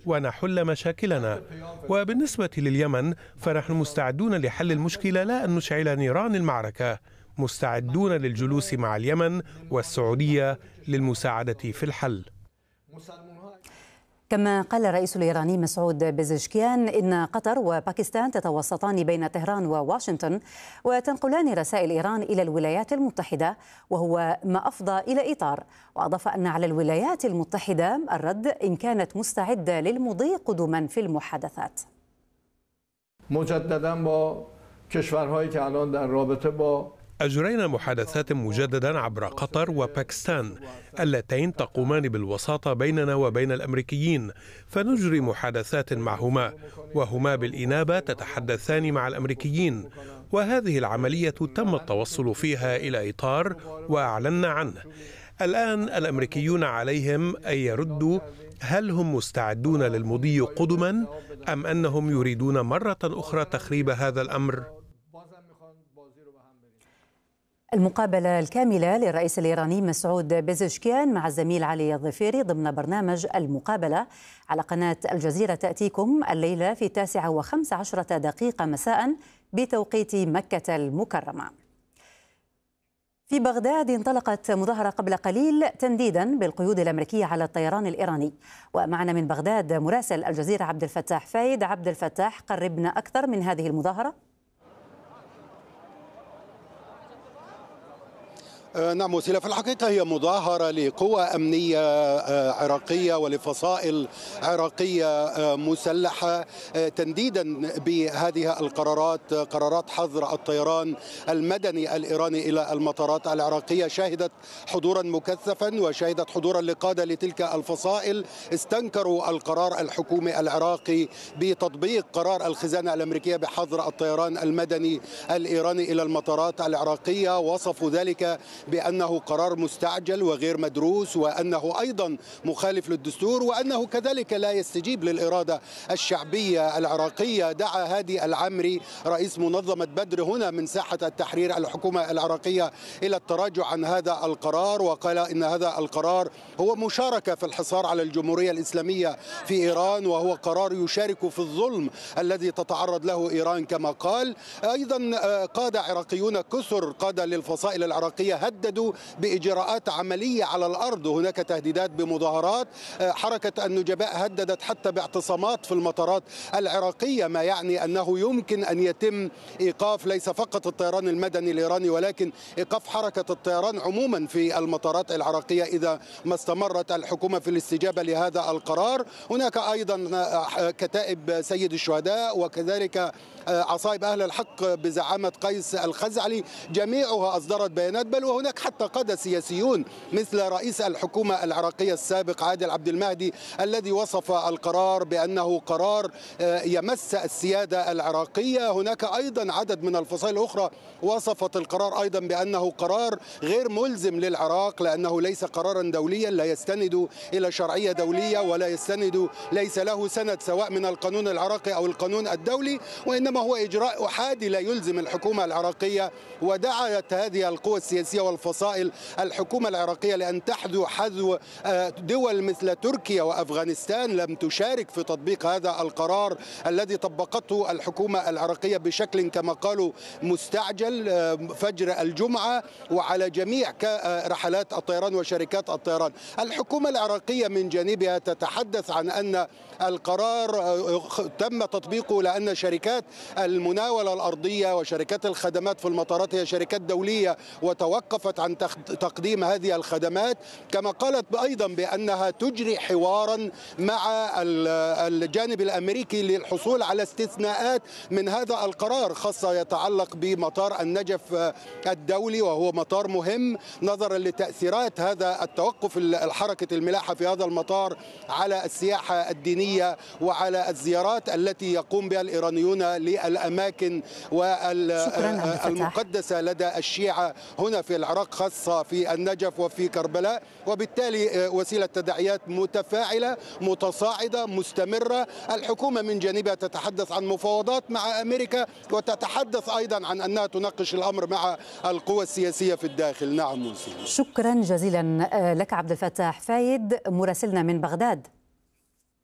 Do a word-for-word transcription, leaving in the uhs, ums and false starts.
ونحل مشاكلنا. وبالنسبة لليمن فنحن مستعدون لحل المشكلة، لا أن نشعل نيران المعركة، مستعدون للجلوس مع اليمن والسعودية للمساعدة في الحل. كما قال الرئيس الإيراني مسعود بيزشكيان إن قطر وباكستان تتوسطان بين طهران وواشنطن وتنقلان رسائل إيران إلى الولايات المتحدة، وهو ما أفضى إلى إطار. وأضاف أن على الولايات المتحدة الرد إن كانت مستعدة للمضي قدما في المحادثات. مجددا با کشورهایی که الان در رابطه با أجرينا محادثات مجددا عبر قطر وباكستان اللتين تقومان بالوساطة بيننا وبين الأمريكيين، فنجري محادثات معهما، وهما بالإنابة تتحدثان مع الأمريكيين، وهذه العملية تم التوصل فيها إلى إطار وأعلنا عنه. الآن الأمريكيون عليهم أن يردوا هل هم مستعدون للمضي قدما أم أنهم يريدون مرة أخرى تخريب هذا الأمر. المقابلة الكاملة للرئيس الإيراني مسعود بيزشكيان مع الزميل علي الظفيري ضمن برنامج المقابلة على قناة الجزيرة تأتيكم الليلة في التاسعة وخمس عشرة دقيقة مساء بتوقيت مكة المكرمة. في بغداد انطلقت مظاهرة قبل قليل تنديدا بالقيود الأمريكية على الطيران الإيراني. ومعنا من بغداد مراسل الجزيرة عبد الفتاح فايد. عبد الفتاح، قربنا أكثر من هذه المظاهرة. نعم وسيلة، في الحقيقة هي مظاهرة لقوى أمنية عراقية ولفصائل عراقية مسلحة تنديدا بهذه القرارات، قرارات حظر الطيران المدني الإيراني إلى المطارات العراقية. شهدت حضورا مكثفا وشهدت حضورا لقادة لتلك الفصائل استنكروا القرار الحكومي العراقي بتطبيق قرار الخزانة الأمريكية بحظر الطيران المدني الإيراني إلى المطارات العراقية. وصفوا ذلك بأنه قرار مستعجل وغير مدروس، وأنه أيضا مخالف للدستور، وأنه كذلك لا يستجيب للإرادة الشعبية العراقية. دعا هادي العمري رئيس منظمة بدر هنا من ساحة التحرير الحكومة العراقية إلى التراجع عن هذا القرار، وقال إن هذا القرار هو مشاركة في الحصار على الجمهورية الإسلامية في إيران، وهو قرار يشارك في الظلم الذي تتعرض له إيران كما قال. أيضا قادة عراقيون كثر، قادة للفصائل العراقية هددوا بإجراءات عملية على الأرض، وهناك تهديدات بمظاهرات. حركة النجباء هددت حتى باعتصامات في المطارات العراقية، ما يعني أنه يمكن أن يتم إيقاف ليس فقط الطيران المدني الإيراني ولكن إيقاف حركة الطيران عموما في المطارات العراقية إذا ما استمرت الحكومة في الاستجابة لهذا القرار. هناك أيضا كتائب سيد الشهداء وكذلك عصائب أهل الحق بزعامة قيس الخزعلي، جميعها أصدرت بيانات، بل وهناك حتى قادة سياسيون مثل رئيس الحكومة العراقية السابق عادل عبد المهدي الذي وصف القرار بأنه قرار يمس السيادة العراقية. هناك أيضا عدد من الفصائل الأخرى وصفت القرار أيضا بأنه قرار غير ملزم للعراق، لأنه ليس قرارا دوليا لا يستند إلى شرعية دولية ولا يستند، ليس له سند سواء من القانون العراقي أو القانون الدولي، وإنما هو إجراء أحادي لا يلزم الحكومة العراقية. ودعت هذه القوى السياسية والفصائل الحكومة العراقية لأن تحذو حذو دول مثل تركيا وأفغانستان لم تشارك في تطبيق هذا القرار الذي طبقته الحكومة العراقية بشكل كما قالوا مستعجل فجر الجمعة وعلى جميع رحلات الطيران وشركات الطيران. الحكومة العراقية من جانبها تتحدث عن أن القرار تم تطبيقه لأن شركات المناولة الأرضية وشركات الخدمات في المطارات هي شركات دولية وتوقفت عن تقديم هذه الخدمات. كما قالت أيضا بأنها تجري حوارا مع الجانب الأمريكي للحصول على استثناءات من هذا القرار، خاصة يتعلق بمطار النجف الدولي وهو مطار مهم نظرا لتأثيرات هذا التوقف الحركة الملاحة في هذا المطار على السياحة الدينية وعلى الزيارات التي يقوم بها الإيرانيون للأماكن والمقدسة لدى الشيعة هنا في العراق، خاصة في النجف وفي كربلاء. وبالتالي وسيلة تداعيات متفاعلة متصاعدة مستمرة. الحكومة من جانبها تتحدث عن مفاوضات مع أمريكا وتتحدث أيضا عن أنها تناقش الأمر مع القوى السياسية في الداخل. نعم. شكرا جزيلا لك عبد الفتاح فايد مراسلنا من بغداد.